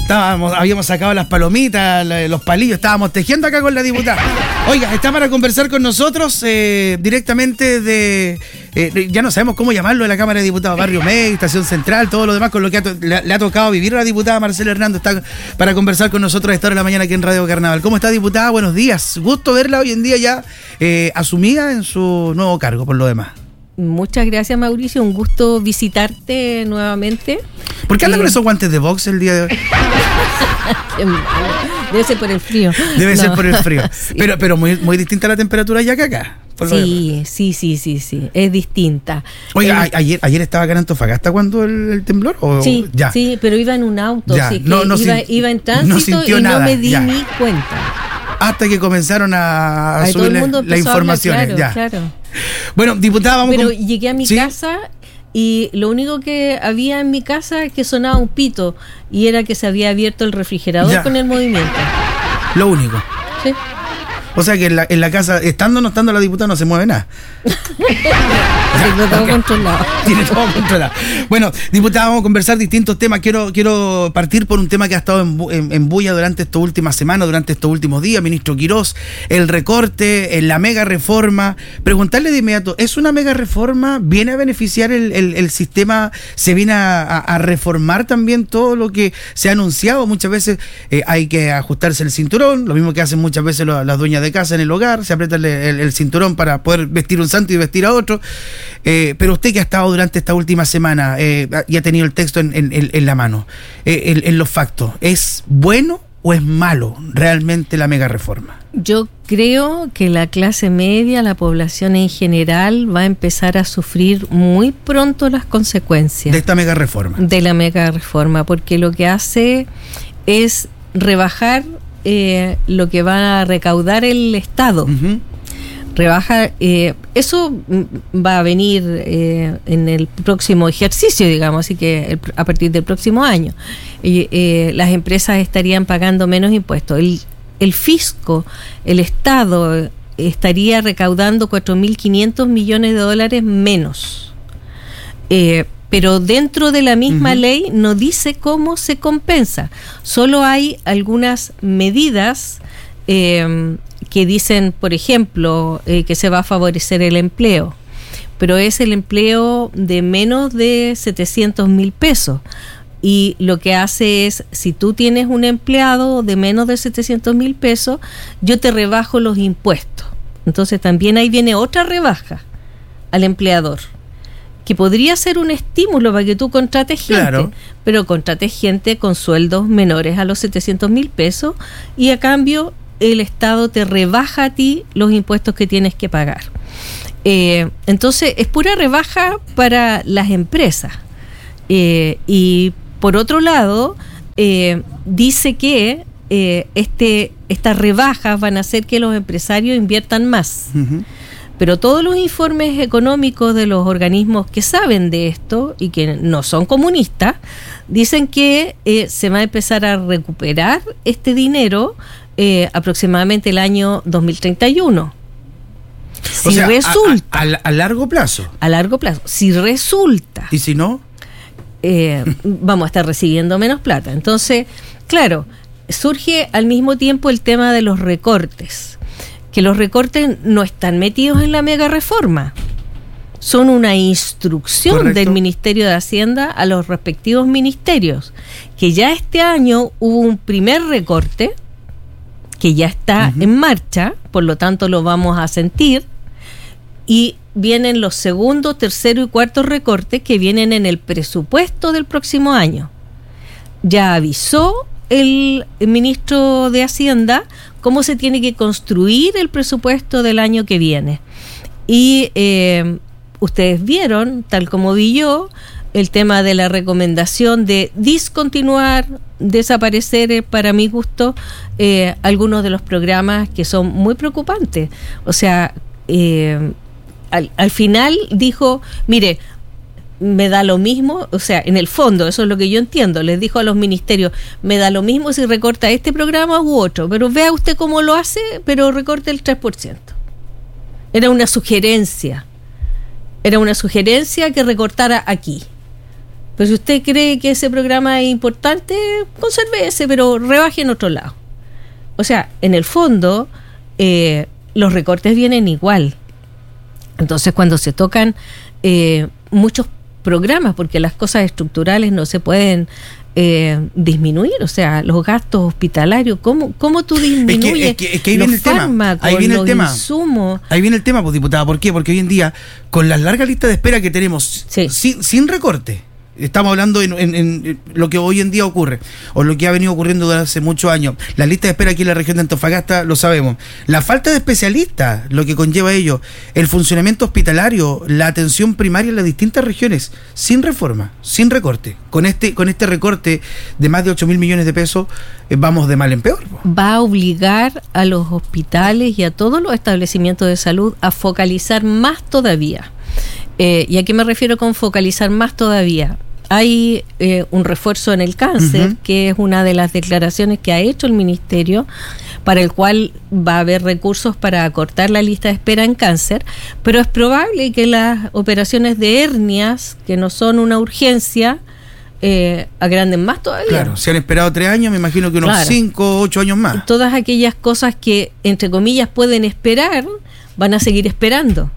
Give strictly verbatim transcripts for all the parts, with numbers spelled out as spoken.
estábamos, habíamos sacado las palomitas, los palillos, estábamos tejiendo acá con la diputada. Oiga, está para conversar con nosotros eh, directamente de, eh, ya no sabemos cómo llamarlo, de la Cámara de Diputados, Barrio Medio, Estación Central, todo lo demás con lo que ha to- le, le ha tocado vivir a la diputada Marcela Hernández. Está para conversar con nosotros a esta hora de la mañana aquí en Radio Carnaval. ¿Cómo está, diputada? Buenos días. Gusto verla hoy en día ya eh, asumida en su nuevo cargo, por lo demás. Muchas gracias, Mauricio. Un gusto visitarte nuevamente. ¿Por qué anda eh... con esos guantes de box el día de hoy? Qué malo. Debe ser por el frío. Debe no. ser por el frío. Sí. Pero, pero muy, muy distinta la temperatura ya que acá. Sí, sí, sí, sí, sí. Es distinta. Oiga, eh, a, ayer, ayer estaba acá en Antofagasta cuando el, el temblor. ¿O sí, ya? sí, pero iba en un auto. Ya. Así que No, no iba, sin- iba en tránsito no sintió y nada, no me di ya. ni cuenta. Hasta que comenzaron a, a Ay, todo subir el mundo las empezó a hablar, informaciones. claro, ya. claro. Bueno, diputada, vamos Pero con... llegué a mi ¿Sí? casa y lo único que había en mi casa es que sonaba un pito y era que se había abierto el refrigerador Ya. con el movimiento. Lo único. Sí. O sea que en la, en la casa, estando o no estando la diputada, no se mueve nada. Tengo todo controlado. Tiene todo controlado. Bueno, diputada, vamos a conversar distintos temas. Quiero quiero partir por un tema que ha estado en, bu- en, en bulla durante estas últimas semanas, durante estos últimos días. Ministro Quirós, el recorte, en la mega reforma. Preguntarle de inmediato, ¿es una mega reforma? ¿Viene a beneficiar el, el, el sistema? ¿Se viene a, a, a reformar también todo lo que se ha anunciado? Muchas veces eh, hay que ajustarse el cinturón, lo mismo que hacen muchas veces lo, las dueñas de casa en el hogar, se aprieta el, el, el cinturón para poder vestir un santo y vestir a otro. Eh, pero usted que ha estado durante esta última semana eh, y ha tenido el texto en, en, en la mano, eh, en, en los factos, ¿es bueno o es malo realmente la mega reforma? Yo creo que la clase media, la población en general, va a empezar a sufrir muy pronto las consecuencias De esta mega reforma. de la mega reforma, porque lo que hace es rebajar eh, lo que va a recaudar el Estado. Uh-huh. Rebaja, eh, eso mm, va a venir eh, en el próximo ejercicio, digamos, así que el, a partir del próximo año eh, eh, las empresas estarían pagando menos impuestos. El, el fisco, el Estado estaría recaudando cuatro mil quinientos millones de dólares menos. Eh, pero dentro de la misma uh-huh. ley no dice cómo se compensa. Solo hay algunas medidas eh, que dicen, por ejemplo, eh, que se va a favorecer el empleo, pero es el empleo de menos de setecientos mil pesos. Y lo que hace es, si tú tienes un empleado de menos de setecientos mil pesos, yo te rebajo los impuestos. Entonces también ahí viene otra rebaja al empleador, que podría ser un estímulo para que tú contrates gente, claro. pero contrates gente con sueldos menores a los setecientos mil pesos y a cambio el Estado te rebaja a ti los impuestos que tienes que pagar. Eh, entonces es pura rebaja para las empresas. Eh, y por otro lado, eh, dice que eh, este, estas rebajas van a hacer que los empresarios inviertan más. Uh-huh. Pero todos los informes económicos de los organismos que saben de esto y que no son comunistas, dicen que eh, se va a empezar a recuperar este dinero eh, aproximadamente el año dos mil treinta y uno. Si o sea, resulta... A, a, a largo plazo. A largo plazo. Si resulta... ¿Y si no? Eh, vamos a estar recibiendo menos plata. Entonces, claro, surge al mismo tiempo el tema de los recortes. Que los recortes no están metidos en la mega reforma. Son una instrucción Correcto. Del Ministerio de Hacienda a los respectivos ministerios. Que ya este año hubo un primer recorte que ya está uh-huh. en marcha, por lo tanto lo vamos a sentir, y vienen los segundo, tercero y cuarto recortes que vienen en el presupuesto del próximo año. Ya avisó el ministro de Hacienda cómo se tiene que construir el presupuesto del año que viene. Y eh, ustedes vieron, tal como vi yo, el tema de la recomendación de discontinuar, desaparecer, eh, para mi gusto, eh, algunos de los programas que son muy preocupantes. O sea, eh, al, al final dijo, mire, me da lo mismo, o sea, en el fondo, eso es lo que yo entiendo, les dijo a los ministerios, me da lo mismo si recorta este programa u otro, pero vea usted cómo lo hace, pero recorte el tres por ciento. Era una sugerencia, era una sugerencia que recortara aquí. Pero si usted cree que ese programa es importante, conserve ese, pero rebaje en otro lado. O sea, en el fondo, eh, los recortes vienen igual. Entonces, cuando se tocan eh, muchos programas, porque las cosas estructurales no se pueden eh, disminuir, o sea, los gastos hospitalarios, ¿cómo, cómo tú disminuyes es que, es que, es que ahí los viene el fármacos, tema. Ahí viene los el tema. insumos? Ahí viene el tema, pues, diputada. ¿Por qué? Porque hoy en día, con las largas listas de espera que tenemos, sí. sin, sin recorte, estamos hablando en, en, en lo que hoy en día ocurre, o lo que ha venido ocurriendo desde hace muchos años. La lista de espera aquí en la región de Antofagasta, lo sabemos. La falta de especialistas, lo que conlleva ello, el funcionamiento hospitalario, la atención primaria en las distintas regiones, sin reforma, sin recorte. Con este, con este recorte de más de ocho mil millones de pesos, eh, vamos de mal en peor. Va a obligar a los hospitales y a todos los establecimientos de salud a focalizar más todavía. Eh, ¿Y a qué me refiero con focalizar más todavía? Hay eh, un refuerzo en el cáncer, uh-huh. que es una de las declaraciones que ha hecho el Ministerio, para el cual va a haber recursos para acortar la lista de espera en cáncer, pero es probable que las operaciones de hernias, que no son una urgencia, eh, agranden más todavía. Claro, si han esperado tres años, me imagino que unos claro. cinco, ocho años más. Todas aquellas cosas que, entre comillas, pueden esperar, van a seguir esperando.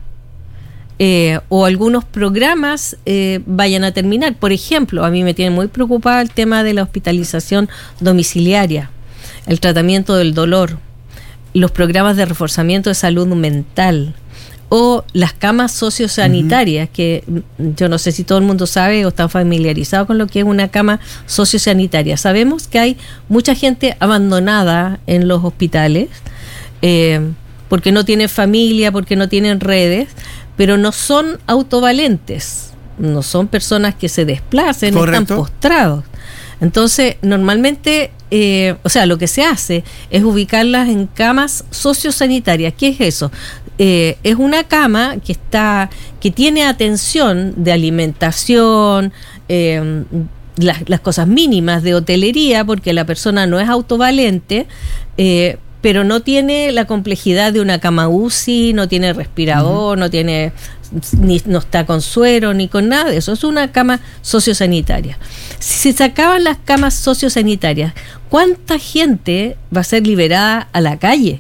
Eh, o algunos programas eh, vayan a terminar. Por ejemplo, a mí me tiene muy preocupada el tema de la hospitalización domiciliaria, el tratamiento del dolor, los programas de reforzamiento de salud mental o las camas sociosanitarias, uh-huh. que yo no sé si todo el mundo sabe o están familiarizados con lo que es una cama sociosanitaria. Sabemos que hay mucha gente abandonada en los hospitales eh, porque no tienen familia, porque no tienen redes, pero no son autovalentes, no son personas que se desplacen, Correcto. Están postrados. Entonces, normalmente, eh, o sea, lo que se hace es ubicarlas en camas sociosanitarias. ¿Qué es eso? Eh, es una cama que está, que tiene atención de alimentación, eh, las, las cosas mínimas de hotelería, porque la persona no es autovalente, eh, pero no tiene la complejidad de una cama U C I, no tiene respirador, uh-huh. no tiene ni no está con suero ni con nada de eso. Es una cama sociosanitaria. Si se acaban las camas sociosanitarias, ¿cuánta gente va a ser liberada a la calle?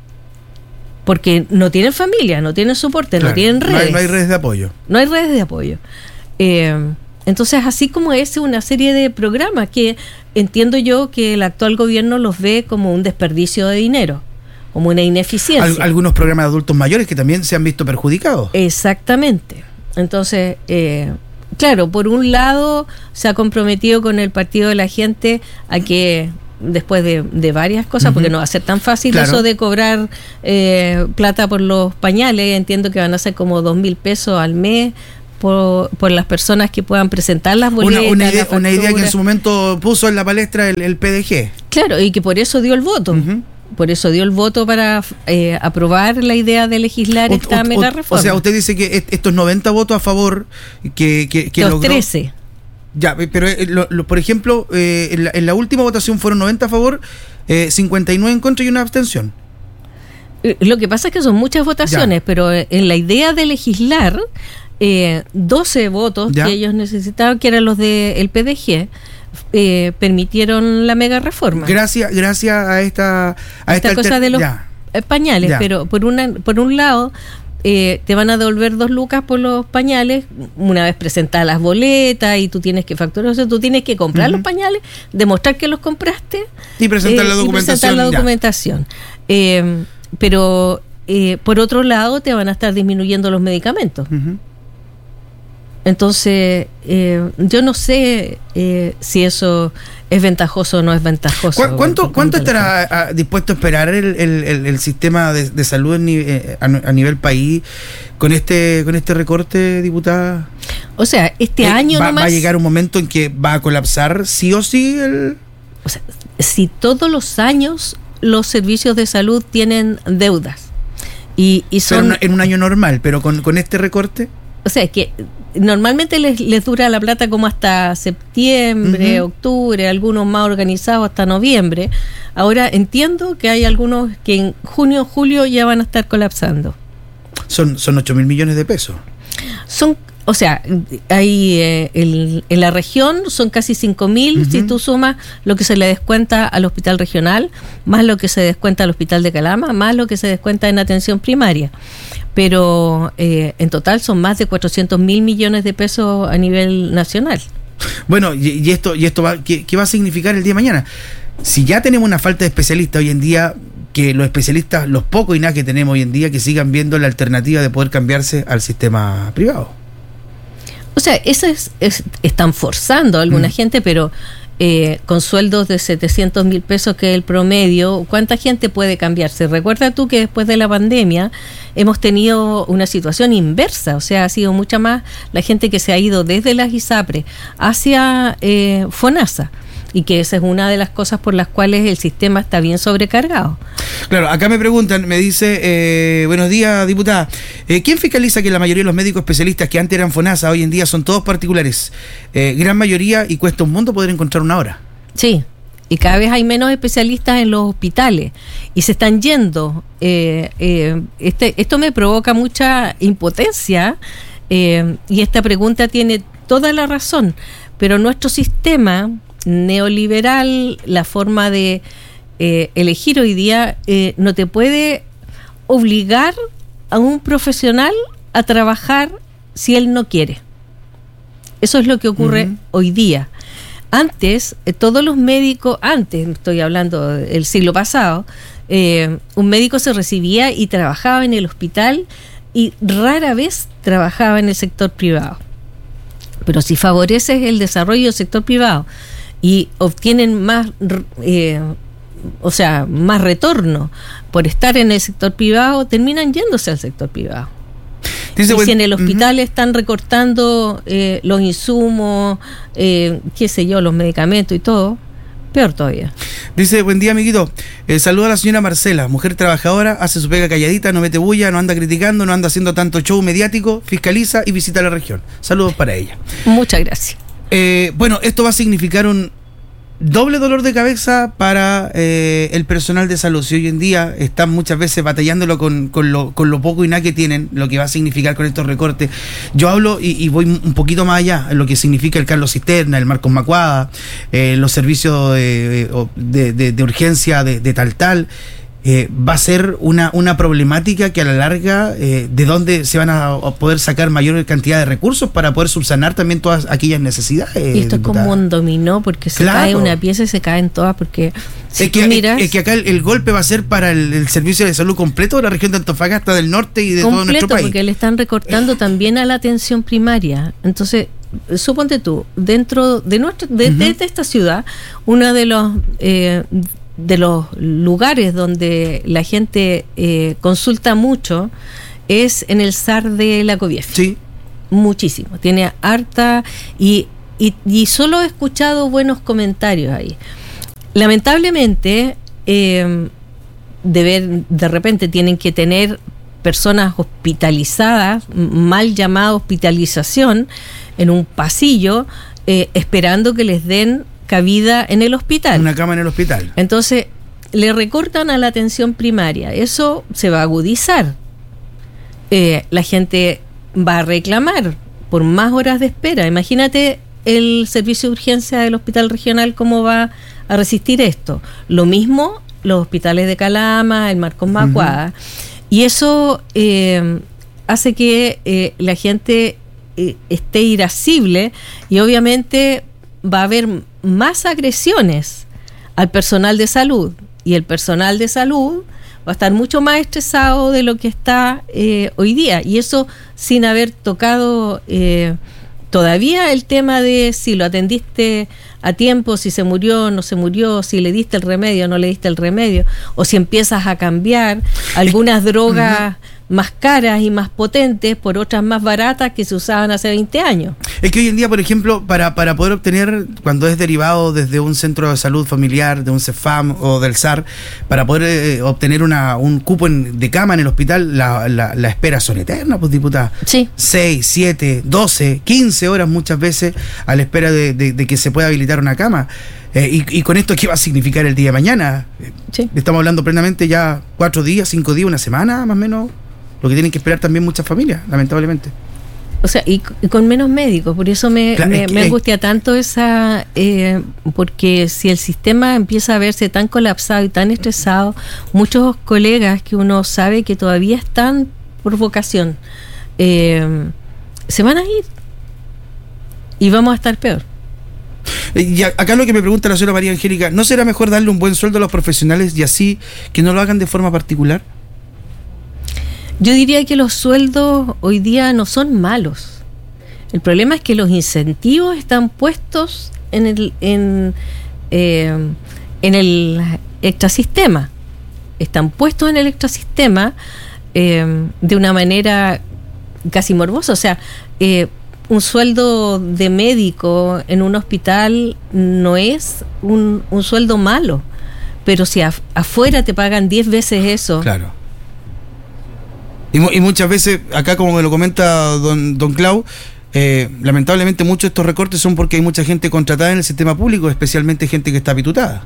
Porque no tienen familia, no tienen soporte, claro, no tienen redes. No hay, no hay redes de apoyo. No hay redes de apoyo. Eh, entonces, así como es una serie de programas que entiendo yo que el actual gobierno los ve como un desperdicio de dinero, como una ineficiencia. Al, algunos programas de adultos mayores que también se han visto perjudicados. Exactamente. Entonces, eh, claro, por un lado se ha comprometido con el Partido de la Gente a que después de, de varias cosas, uh-huh. porque no va a ser tan fácil claro. eso de cobrar eh, plata por los pañales, entiendo que van a ser como dos mil pesos al mes, Por, por las personas que puedan presentar las boletas. Una, una, idea, una idea que en su momento puso en la palestra el, el P D G. Claro, y que por eso dio el voto. Uh-huh. Por eso dio el voto para eh, aprobar la idea de legislar o, esta o, mega reforma. O sea, usted dice que estos noventa votos a favor que, que, que los logró, trece. Ya, pero eh, lo, lo, por ejemplo, eh, en, la, en la última votación fueron noventa a favor, eh, cincuenta y nueve en contra y una abstención. Lo que pasa es que son muchas votaciones, ya. pero en la idea de legislar, eh, doce votos ¿Ya? que ellos necesitaban, que eran los del P D G, eh, permitieron la mega reforma. Gracias, gracias a esta a esta, esta cosa alter... de los ya. pañales, ya. pero por una por un lado eh, te van a devolver dos lucas por los pañales una vez presentadas las boletas y tú tienes que facturar, o sea, tú tienes que comprar uh-huh. los pañales, demostrar que los compraste y presentar eh, la documentación. Y presentar la documentación. Eh, pero eh, por otro lado te van a estar disminuyendo los medicamentos. Uh-huh. Entonces, eh, yo no sé eh, si eso es ventajoso o no es ventajoso. ¿Cu- ¿Cuánto, cuánto estará a, dispuesto a esperar el, el, el, el sistema de, de salud en, eh, a, a nivel país con este con este recorte, diputada? O sea, este eh, año va, nomás... ¿Va a llegar un momento en que va a colapsar sí o sí? El... O sea, si todos los años los servicios de salud tienen deudas y, y son... Pero en un año normal, pero con, con este recorte... O sea, es que normalmente les, les dura la plata como hasta septiembre, uh-huh. octubre, algunos más organizados hasta noviembre. Ahora entiendo que hay algunos que en junio, julio ya van a estar colapsando. Son, son ocho mil millones de pesos. Son O sea, hay eh, el, en la región son casi cinco mil, uh-huh. si tú sumas lo que se le descuenta al hospital regional, más lo que se descuenta al hospital de Calama, más lo que se descuenta en atención primaria. Pero eh, en total son más de cuatrocientos mil millones de pesos a nivel nacional. Bueno, y, y esto, y esto va, ¿qué, qué va a significar el día de mañana? Si ya tenemos una falta de especialistas hoy en día, que los especialistas, los pocos y nada que tenemos hoy en día, que sigan viendo la alternativa de poder cambiarse al sistema privado. O sea, eso es, es están forzando a alguna mm. gente, pero eh, con sueldos de setecientos mil pesos, que es el promedio, ¿cuánta gente puede cambiarse? Recuerda tú que después de la pandemia hemos tenido una situación inversa, o sea, ha sido mucha más la gente que se ha ido desde las ISAPRE hacia eh, FONASA. Y que esa es una de las cosas por las cuales el sistema está bien sobrecargado. Claro, acá me preguntan, me dice, eh, buenos días, diputada, eh, ¿quién fiscaliza que la mayoría de los médicos especialistas que antes eran FONASA hoy en día son todos particulares? Eh, gran mayoría, y cuesta un mundo poder encontrar una hora. Sí, y cada vez hay menos especialistas en los hospitales y se están yendo. Eh, eh, este, esto me provoca mucha impotencia eh, y esta pregunta tiene toda la razón, pero nuestro sistema neoliberal, la forma de eh, elegir hoy día, eh, no te puede obligar a un profesional a trabajar si él no quiere. Eso es lo que ocurre uh-huh. hoy día. Antes, eh, todos los médicos, antes, estoy hablando del siglo pasado, eh, un médico se recibía y trabajaba en el hospital y rara vez trabajaba en el sector privado. Pero si favoreces el desarrollo del sector privado y obtienen más, eh, o sea, más retorno por estar en el sector privado, terminan yéndose al sector privado. Dice, y bueno, si en el hospital uh-huh. están recortando eh, los insumos, eh, qué sé yo, los medicamentos y todo, peor todavía. Dice, buen día, amiguito. Eh, saluda a la señora Marcela, mujer trabajadora, hace su pega calladita, no mete bulla, no anda criticando, no anda haciendo tanto show mediático, fiscaliza y visita la región. Saludos para ella. Muchas gracias. Eh, bueno, esto va a significar un doble dolor de cabeza para eh, el personal de salud. Si hoy en día están muchas veces batallándolo con, con, lo, con lo poco y nada que tienen, lo que va a significar con estos recortes. Yo hablo y, y voy un poquito más allá, en lo que significa el Carlos Cisterna, el Marcos Macuada, eh, los servicios de, de, de, de urgencia de, de tal tal. Eh, va a ser una, una problemática que a la larga, eh, de dónde se van a poder sacar mayor cantidad de recursos para poder subsanar también todas aquellas necesidades. Y esto diputada. Es como un dominó, porque se claro. cae una pieza y se caen todas, porque si es, tú que, miras... es, es que acá el, el golpe va a ser para el, el servicio de salud completo de la región de Antofagasta, del norte y de completo, todo nuestro país. Porque le están recortando también a la atención primaria. Entonces, suponte tú, dentro de nuestro, de, uh-huh. desde esta ciudad, uno de los... Eh, de los lugares donde la gente eh, consulta mucho es en el S A R de la Coviefi. Sí. Muchísimo. Tiene harta y, y, y solo he escuchado buenos comentarios ahí. Lamentablemente, eh, de, ver, de repente tienen que tener personas hospitalizadas, mal llamada hospitalización, en un pasillo, eh, esperando que les den cabida en el hospital. Una cama en el hospital. Entonces, le recortan a la atención primaria. Eso se va a agudizar. Eh, la gente va a reclamar por más horas de espera. Imagínate el servicio de urgencia del hospital regional cómo va a resistir esto. Lo mismo los hospitales de Calama, el Marcos Macuada. Uh-huh. Y eso eh, hace que eh, la gente eh, esté irascible y obviamente va a haber más agresiones al personal de salud, y el personal de salud va a estar mucho más estresado de lo que está eh, hoy día, y eso sin haber tocado eh, todavía el tema de si lo atendiste a tiempo, si se murió, no se murió, si le diste el remedio, no le diste el remedio, o si empiezas a cambiar algunas drogas más caras y más potentes por otras más baratas que se usaban hace veinte años. Es que hoy en día, por ejemplo, para, para poder obtener, cuando es derivado desde un centro de salud familiar, de un CEFAM o del S A R, para poder eh, obtener una, un cupo en, de cama en el hospital, la, la, la espera son eternas, pues, diputada. Sí. seis, siete, doce, quince horas muchas veces a la espera de, de, de que se pueda habilitar una cama. Eh, y, y con esto, ¿qué va a significar el día de mañana? Sí. Estamos hablando plenamente ya cuatro días, cinco días, una semana, más o menos, lo que tienen que esperar también muchas familias, lamentablemente. O sea, y, y con menos médicos, por eso me, claro, me, es que, me angustia tanto esa, eh, porque si el sistema empieza a verse tan colapsado y tan estresado, muchos colegas que uno sabe que todavía están por vocación, eh, se van a ir y vamos a estar peor. Y acá lo que me pregunta la señora María Angélica, ¿no será mejor darle un buen sueldo a los profesionales y así que no lo hagan de forma particular? Yo diría que los sueldos hoy día no son malos. El problema es que los incentivos están puestos en el en, eh, en el extrasistema. Están puestos en el extrasistema eh, de una manera casi morbosa. O sea, eh, un sueldo de médico en un hospital no es un, un sueldo malo, pero si af- afuera te pagan diez veces eso. Claro. Y, y muchas veces, acá como me lo comenta don, don Clau, eh, lamentablemente muchos de estos recortes son porque hay mucha gente contratada en el sistema público, especialmente gente que está pitutada.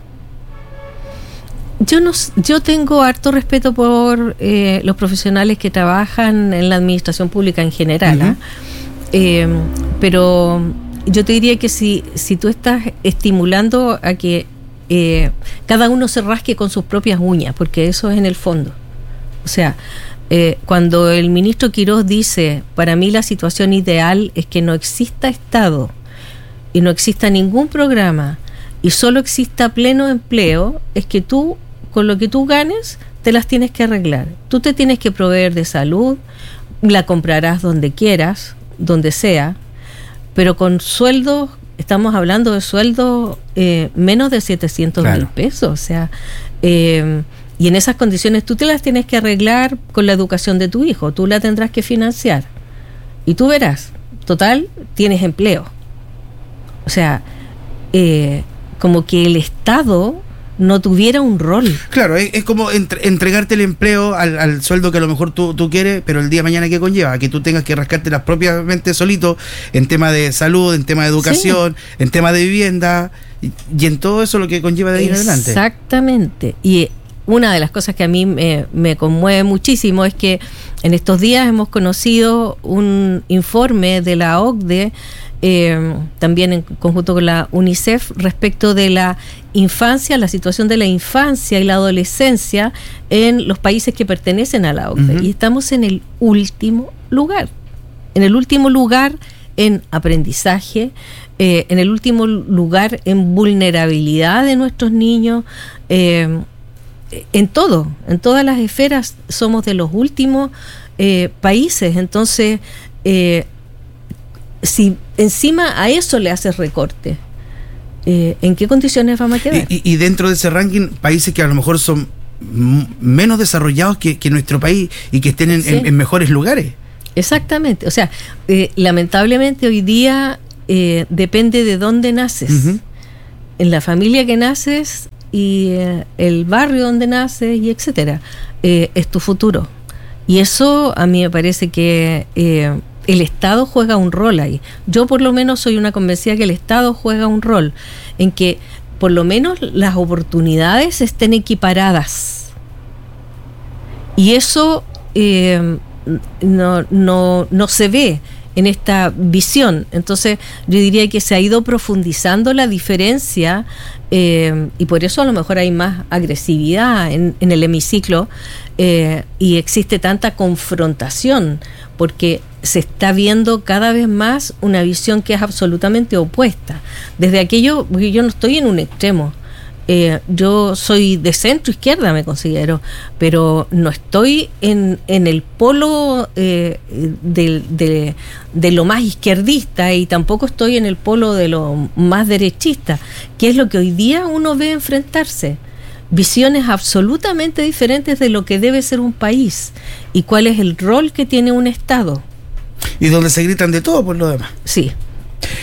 Yo no, yo tengo harto respeto por eh, los profesionales que trabajan en la administración pública en general, uh-huh. ¿eh? Eh, pero yo te diría que si, si tú estás estimulando a que eh, cada uno se rasque con sus propias uñas, porque eso es en el fondo. O sea, eh, cuando el ministro Quirós dice, para mí la situación ideal es que no exista Estado y no exista ningún programa y solo exista pleno empleo, es que tú, con lo que tú ganes, te las tienes que arreglar. Tú te tienes que proveer de salud, la comprarás donde quieras, donde sea, pero con sueldos, estamos hablando de sueldos eh, menos de setecientos mil claro. pesos, o sea, eh, y en esas condiciones tú te las tienes que arreglar con la educación de tu hijo, tú la tendrás que financiar, y tú verás, total, tienes empleo. O sea, eh, como que el Estado no tuviera un rol. Claro, es, es como entre, entregarte el empleo al, al sueldo que a lo mejor tú, tú quieres, pero el día de mañana ¿qué conlleva? Que tú tengas que rascarte las propiamente solito en tema de salud, en tema de educación, sí. en tema de vivienda y, y en todo eso lo que conlleva de ahí en adelante. Exactamente. Y una de las cosas que a mí me, me conmueve muchísimo es que en estos días hemos conocido un informe de la O C D E, eh, también en conjunto con la UNICEF, respecto de la infancia, la situación de la infancia y la adolescencia en los países que pertenecen a la O C D E. Uh-huh. Y estamos en el último lugar, en el último lugar en aprendizaje, eh, en el último lugar en vulnerabilidad de nuestros niños, eh, en todo, en todas las esferas somos de los últimos eh, países. Entonces, eh, si encima a eso le haces recorte, eh, ¿en qué condiciones vamos a quedar? Y, y, y dentro de ese ranking, países que a lo mejor son m- menos desarrollados que, que nuestro país y que estén en, sí. en, en mejores lugares. Exactamente, o sea, eh, lamentablemente hoy día eh, depende de dónde naces. Uh-huh. En la familia que naces y eh, el barrio donde naces y etcétera, eh, es tu futuro. Y eso a mí me parece que eh, el Estado juega un rol ahí. Yo por lo menos soy una convencida que el Estado juega un rol en que por lo menos las oportunidades estén equiparadas. Y eso eh, no, no, no se ve en esta visión. Entonces yo diría que se ha ido profundizando la diferencia eh, y por eso a lo mejor hay más agresividad en, en el hemiciclo eh, y existe tanta confrontación porque se está viendo cada vez más una visión que es absolutamente opuesta. Desde aquello, porque yo no estoy en un extremo. Eh, yo soy de centro izquierda, me considero, pero no estoy en, en el polo eh, de, de, de lo más izquierdista y tampoco estoy en el polo de lo más derechista, que es lo que hoy día uno ve enfrentarse. Visiones absolutamente diferentes de lo que debe ser un país y cuál es el rol que tiene un Estado. Y donde se gritan de todo por lo demás. Sí.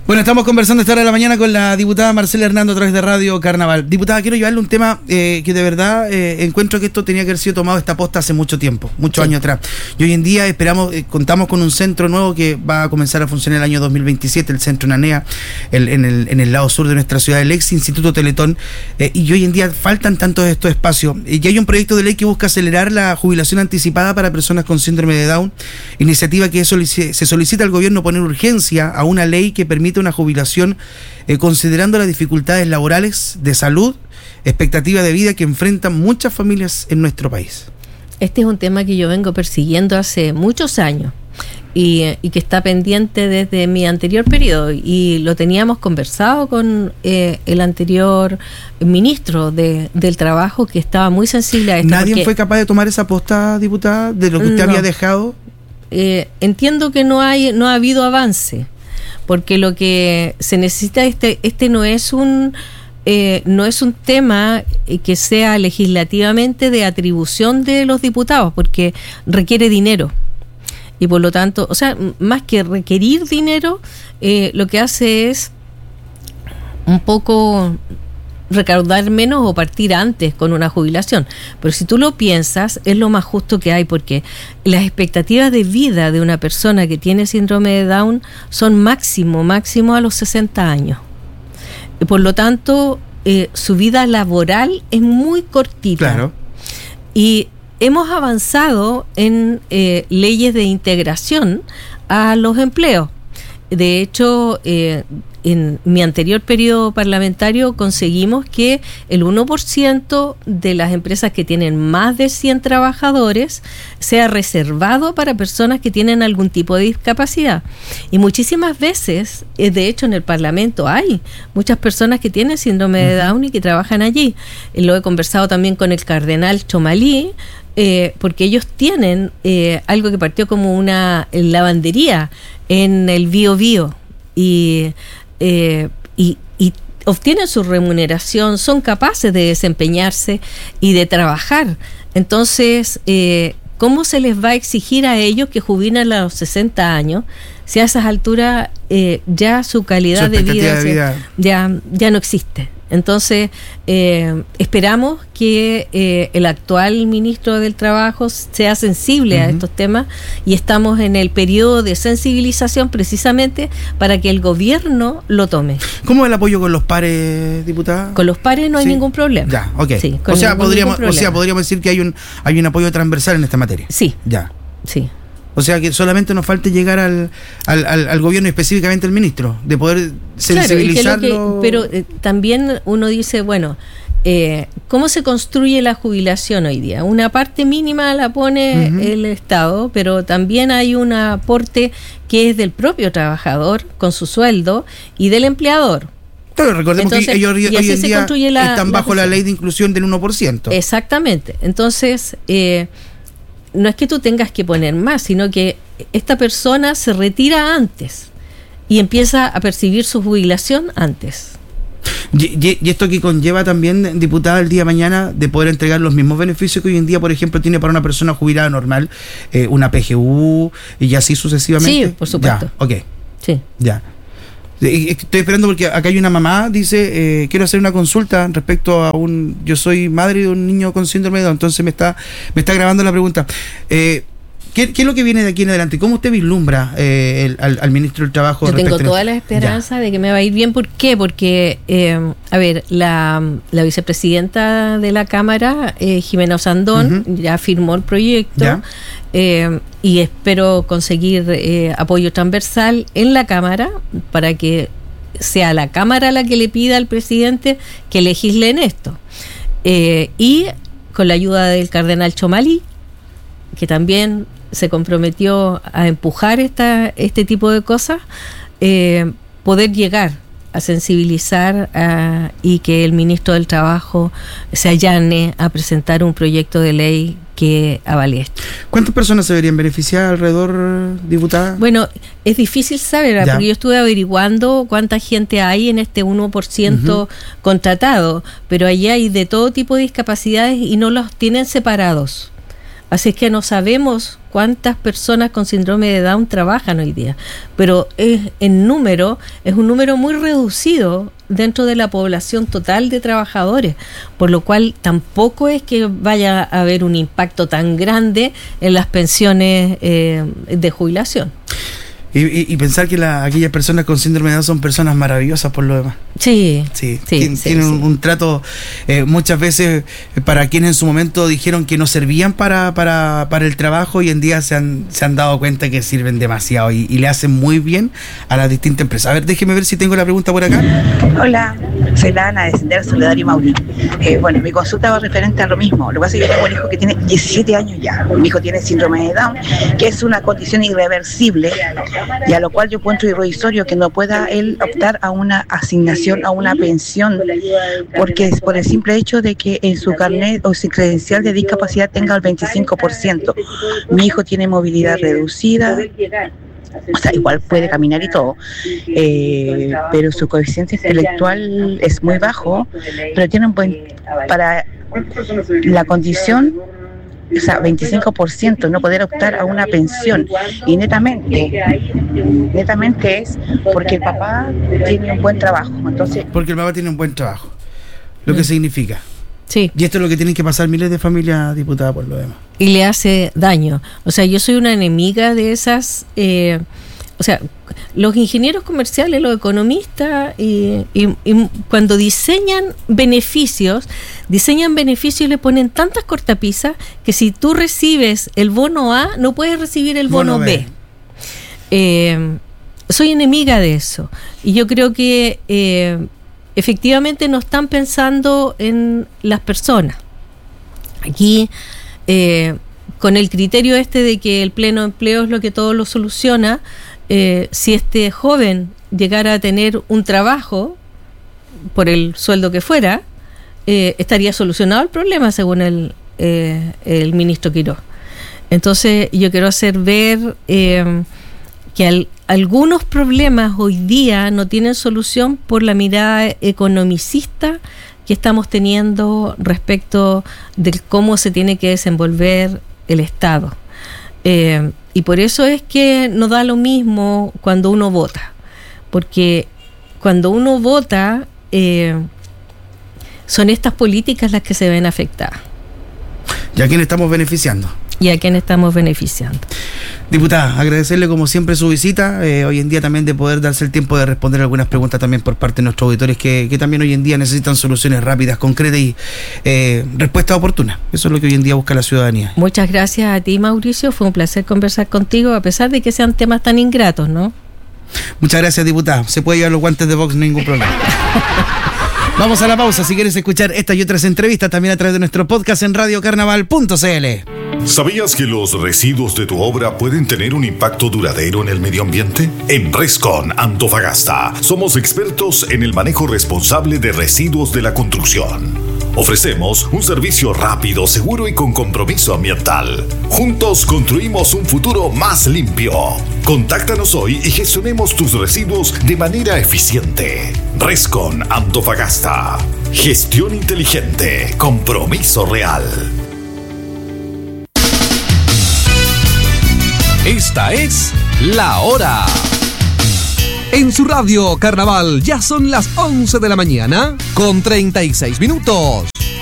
Bueno, estamos conversando a esta hora de la mañana con la diputada Marcela Hernando a través de Radio Carnaval. Diputada, quiero llevarle un tema eh, que de verdad eh, encuentro que esto tenía que haber sido tomado esta posta hace mucho tiempo, muchos sí. años atrás. Y hoy en día esperamos, eh, contamos con un centro nuevo que va a comenzar a funcionar el año dos mil veintisiete, el Centro Nanea, el, en, el, en el lado sur de nuestra ciudad, el ex Instituto Teletón. Eh, y hoy en día faltan tantos de estos espacios. Y hay un proyecto de ley que busca acelerar la jubilación anticipada para personas con síndrome de Down, iniciativa que solic- se solicita al gobierno poner urgencia a una ley que permite una jubilación eh, considerando las dificultades laborales, de salud, expectativa de vida que enfrentan muchas familias en nuestro país. Este es un tema que yo vengo persiguiendo hace muchos años y, y que está pendiente desde mi anterior periodo, y lo teníamos conversado con eh, el anterior ministro de, del Trabajo, que estaba muy sensible a esto. ¿Nadie fue capaz de tomar esa posta, diputada, de lo que usted no. había dejado? Eh, entiendo que no hay, no ha habido avance, porque lo que se necesita, este, este no es un eh, no es un tema que sea legislativamente de atribución de los diputados, porque requiere dinero. Y por lo tanto, o sea, más que requerir dinero, eh, lo que hace es un poco recaudar menos o partir antes con una jubilación. Pero si tú lo piensas, es lo más justo que hay, porque las expectativas de vida de una persona que tiene síndrome de Down son máximo, máximo a los sesenta años. Y por lo tanto, eh, su vida laboral es muy cortita. Claro. Y hemos avanzado en eh, leyes de integración a los empleos. De hecho, eh, en mi anterior periodo parlamentario conseguimos que el uno por ciento de las empresas que tienen más de cien trabajadores sea reservado para personas que tienen algún tipo de discapacidad. Y muchísimas veces, de hecho en el Parlamento hay muchas personas que tienen síndrome de Down y que trabajan allí. Lo he conversado también con el cardenal Chomalí, eh, porque ellos tienen eh, algo que partió como una lavandería en el Bío Bío, y Eh, y, y obtienen su remuneración, son capaces de desempeñarse y de trabajar. Entonces, eh, ¿cómo se les va a exigir a ellos que jubilan a los sesenta años si a esas alturas eh, ya su calidad su de, vida, de vida ya, ya no existe? Entonces, eh, esperamos que eh, el actual ministro del Trabajo sea sensible uh-huh. a estos temas, y estamos en el periodo de sensibilización precisamente para que el gobierno lo tome. ¿Cómo es el apoyo con los pares, diputada? Con los pares no hay ¿Sí? ningún problema. Ya, ok. Sí, o sea, podríamos, o sea, podríamos decir que hay un hay un apoyo transversal en esta materia. Sí. Ya. Sí. O sea, que solamente nos falta llegar al, al, al, al gobierno y específicamente al ministro, de poder sensibilizarlo. Claro, que, pero eh, también uno dice, bueno, eh, ¿cómo se construye la jubilación hoy día? Una parte mínima la pone uh-huh. el Estado, pero también hay un aporte que es del propio trabajador con su sueldo y del empleador. Claro, recordemos Entonces, que ellos hoy en día la, están bajo la, la ley de inclusión del uno por ciento. Exactamente. Entonces, eh, no es que tú tengas que poner más, sino que esta persona se retira antes y empieza a percibir su jubilación antes. Y, y, y esto que conlleva también, diputada, el día de mañana de poder entregar los mismos beneficios que hoy en día, por ejemplo, tiene para una persona jubilada normal, eh, una P G U y así sucesivamente. Sí, por supuesto. Ya, ok. Sí. Ya. Estoy esperando porque acá hay una mamá, dice, eh, quiero hacer una consulta respecto a un, yo soy madre de un niño con síndrome de Down, entonces me está me está grabando la pregunta. Eh, ¿qué, ¿Qué es lo que viene de aquí en adelante? ¿Cómo usted vislumbra eh, el, al, al ministro del Trabajo? Yo tengo toda la esperanza ya. de que me va a ir bien. ¿Por qué? Porque, eh, a ver, la, la vicepresidenta de la Cámara, eh, Jimena Osandón, uh-huh. ya firmó el proyecto. ¿Ya? Eh, y espero conseguir eh, apoyo transversal en la Cámara para que sea la Cámara la que le pida al presidente que legisle en esto, eh, y con la ayuda del cardenal Chomalí, que también se comprometió a empujar esta, este tipo de cosas, eh, poder llegar a sensibilizar a, y que el ministro del Trabajo se allane a presentar un proyecto de ley que avale esto. ¿Cuántas personas se deberían beneficiar alrededor, diputada? Bueno, es difícil saber, ya. porque yo estuve averiguando cuánta gente hay en este uno por ciento uh-huh. contratado, pero allí hay de todo tipo de discapacidades y no los tienen separados. Así es que no sabemos cuántas personas con síndrome de Down trabajan hoy día, pero es, en número es un número muy reducido dentro de la población total de trabajadores, por lo cual tampoco es que vaya a haber un impacto tan grande en las pensiones eh, de jubilación. Y, y, y pensar que la, aquellas personas con síndrome de Down son personas maravillosas por lo demás. Sí, sí, sí, tienen, sí, tienen sí. Un, un trato eh, muchas veces eh, para quienes en su momento dijeron que no servían para, para, para el trabajo, hoy en día se han, se han dado cuenta que sirven demasiado y, y le hacen muy bien a las distintas empresas. A ver, déjeme ver si tengo la pregunta por acá. Hola, soy la Ana de Sendero Solidario Mauri. Eh, bueno, mi consulta va referente a lo mismo. Lo que pasa es que yo tengo un hijo que tiene diecisiete años ya. Mi hijo tiene síndrome de Down, que es una condición irreversible, y a lo cual yo encuentro irrisorio que no pueda él optar a una asignación, a una pensión, porque es por el simple hecho de que en su carnet o su credencial de discapacidad tenga el veinticinco por ciento. Mi hijo tiene movilidad reducida, o sea, igual puede caminar y todo, eh, pero su coeficiente intelectual es muy bajo, pero tiene un buen, para la condición, o sea, veinticinco por ciento, no poder optar a una pensión, y netamente, netamente es porque el papá tiene un buen trabajo, entonces... Porque el papá tiene un buen trabajo, lo que significa. Sí. Y esto es lo que tienen que pasar miles de familias, diputada, por lo demás. Y le hace daño. O sea, yo soy una enemiga de esas... Eh, o sea, los ingenieros comerciales, los economistas, y, y, y cuando diseñan beneficios, diseñan beneficios y le ponen tantas cortapisas que si tú recibes el bono A, no puedes recibir el bono, bono B. B. Eh, soy enemiga de eso. Y yo creo que... Eh, efectivamente no están pensando en las personas. Aquí, eh, con el criterio este de que el pleno empleo es lo que todo lo soluciona, eh, si este joven llegara a tener un trabajo, por el sueldo que fuera, eh, estaría solucionado el problema, según el, eh, el ministro Quirós. Entonces, yo quiero hacer ver eh, que al algunos problemas hoy día no tienen solución por la mirada economicista que estamos teniendo respecto de cómo se tiene que desenvolver el Estado. Eh, y por eso es que no da lo mismo cuando uno vota, porque cuando uno vota eh, son estas políticas las que se ven afectadas. ¿Y a quién estamos beneficiando? Y a quién estamos beneficiando. Diputada, agradecerle como siempre su visita, eh, hoy en día también de poder darse el tiempo de responder algunas preguntas también por parte de nuestros auditores que, que también hoy en día necesitan soluciones rápidas, concretas y eh, respuestas oportunas. Eso es lo que hoy en día busca la ciudadanía. Muchas gracias a ti, Mauricio, fue un placer conversar contigo a pesar de que sean temas tan ingratos, ¿no? Muchas gracias, diputada, se puede llevar los guantes de box, no hay ningún problema. Vamos a la pausa. Si quieres escuchar estas y otras entrevistas también a través de nuestro podcast en radio carnaval punto c l. ¿Sabías que los residuos de tu obra pueden tener un impacto duradero en el medio ambiente? En Rescon Antofagasta somos expertos en el manejo responsable de residuos de la construcción. Ofrecemos un servicio rápido, seguro y con compromiso ambiental. Juntos construimos un futuro más limpio. Contáctanos hoy y gestionemos tus residuos de manera eficiente. Rescon Antofagasta. Gestión inteligente. Compromiso real. Esta es La Hora. En su radio Carnaval ya son las once de la mañana con treinta y seis minutos.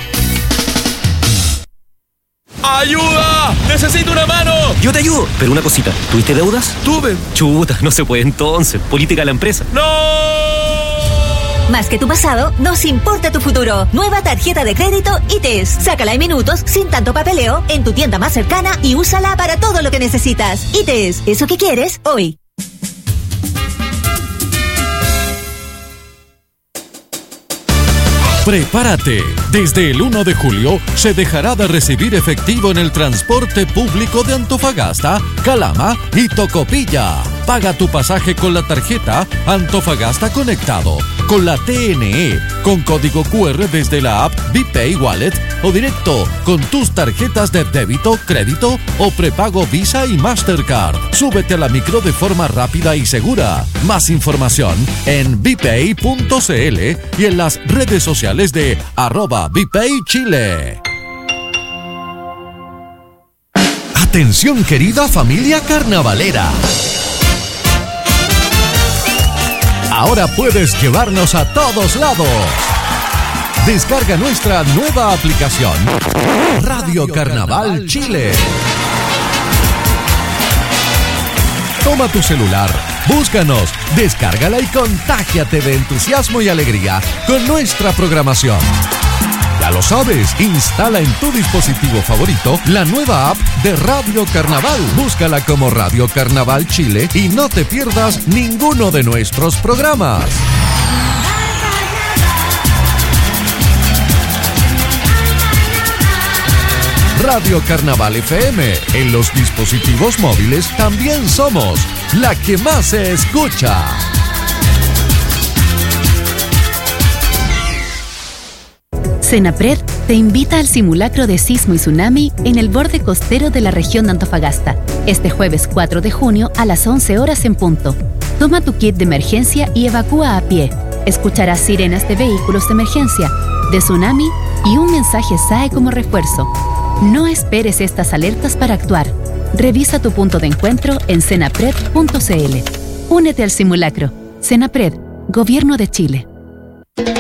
¡Ayuda! ¡Necesito una mano! Yo te ayudo, pero una cosita. ¿Tuviste deudas? Tuve. Chuta, no se puede entonces. Política de la empresa. ¡No! Más que tu pasado, nos importa tu futuro. Nueva tarjeta de crédito I T E S. Sácala en minutos, sin tanto papeleo, en tu tienda más cercana y úsala para todo lo que necesitas. I T E S, eso que quieres, hoy. Prepárate. Desde el uno de julio se dejará de recibir efectivo en el transporte público de Antofagasta, Calama y Tocopilla. Paga tu pasaje con la tarjeta Antofagasta Conectado, con la T N E, con código Q R desde la app BPay Wallet o directo con tus tarjetas de débito, crédito o prepago Visa y Mastercard. Súbete a la micro de forma rápida y segura. Más información en bpay punto c l y en las redes sociales de arroba bpay Chile. Atención querida familia carnavalera. Ahora puedes llevarnos a todos lados. Descarga nuestra nueva aplicación Radio Carnaval Chile. Toma tu celular, búscanos, descárgala y contágiate de entusiasmo y alegría con nuestra programación. Ya lo sabes, instala en tu dispositivo favorito la nueva app de Radio Carnaval. Búscala como Radio Carnaval Chile y no te pierdas ninguno de nuestros programas. Radio Carnaval F M. En los dispositivos móviles también somos la que más se escucha. Senapred te invita al simulacro de sismo y tsunami en el borde costero de la región de Antofagasta, este jueves cuatro de junio a las once horas en punto. Toma tu kit de emergencia y evacúa a pie. Escucharás sirenas de vehículos de emergencia, de tsunami y un mensaje S A E como refuerzo. No esperes estas alertas para actuar. Revisa tu punto de encuentro en senapred punto c l. Únete al simulacro. Senapred, Gobierno de Chile.